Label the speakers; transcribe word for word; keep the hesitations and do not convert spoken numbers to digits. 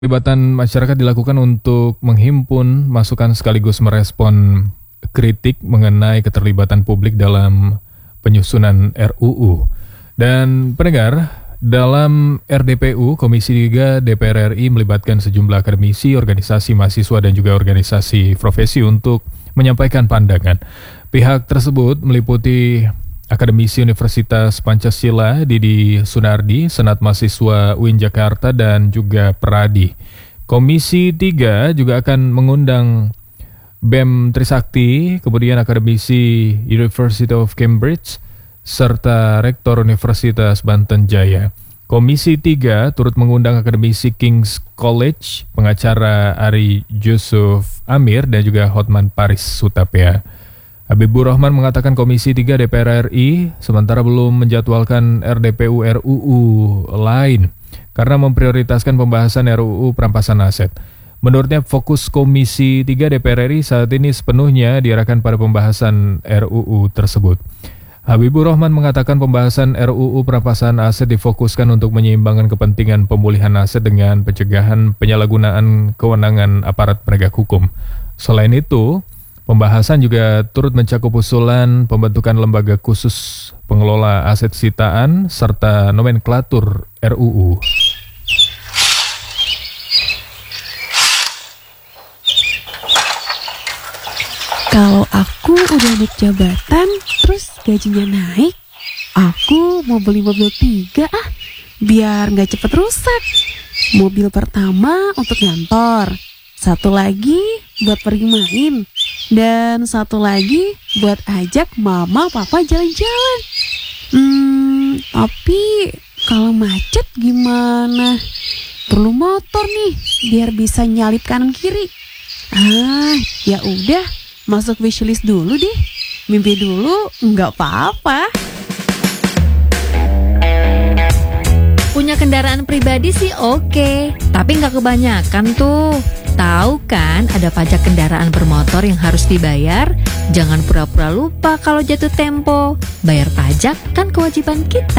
Speaker 1: Pelibatan masyarakat dilakukan untuk menghimpun masukan sekaligus merespon kritik mengenai keterlibatan publik dalam penyusunan R U U. Dan pendengar, dalam R D P U, Komisi tiga D P R R I melibatkan sejumlah akademisi, organisasi mahasiswa dan juga organisasi profesi untuk menyampaikan pandangan. Pihak tersebut meliputi Akademisi Universitas Pancasila Didi Sunardi, Senat Mahasiswa U I N Jakarta, dan juga Peradi. Komisi tiga juga akan mengundang B E M Trisakti, kemudian Akademisi University of Cambridge, serta Rektor Universitas Banten Jaya. Komisi tiga turut mengundang Akademisi King's College, pengacara Ari Yusuf Amir, dan juga Hotman Paris Hutapea. Habibur Rahman mengatakan Komisi tiga D P R R I sementara belum menjadwalkan R D P U R U U lain karena memprioritaskan pembahasan R U U perampasan aset. Menurutnya fokus Komisi tiga D P R R I saat ini sepenuhnya diarahkan pada pembahasan R U U tersebut. Habibur Rahman mengatakan pembahasan R U U perampasan aset difokuskan untuk menyeimbangkan kepentingan pemulihan aset dengan pencegahan penyalahgunaan kewenangan aparat penegak hukum. Selain itu, pembahasan juga turut mencakup usulan pembentukan lembaga khusus pengelola aset sitaan serta nomenklatur R U U.
Speaker 2: Kalau aku udah naik jabatan, terus gajinya naik, aku mau beli mobil tiga ah, biar nggak cepet rusak. Mobil pertama untuk ngantor, satu lagi buat pergi main, dan satu lagi buat ajak mama papa jalan-jalan. Hmm, tapi kalau macet gimana? Perlu motor nih biar bisa nyalip kanan kiri. Ah, ya udah, masuk wishlist dulu deh. Mimpi dulu nggak apa-apa.
Speaker 3: Punya kendaraan pribadi sih oke, tapi nggak kebanyakan tuh. Tahu kan ada pajak kendaraan bermotor yang harus dibayar? Jangan pura-pura lupa kalau jatuh tempo. Bayar pajak kan kewajiban kita.